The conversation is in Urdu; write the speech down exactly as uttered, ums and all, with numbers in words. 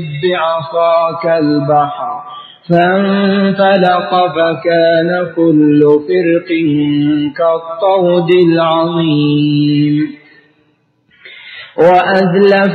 بعصاك البحر فانفلق فكان كل فرق كالطود العظيم. وأزلف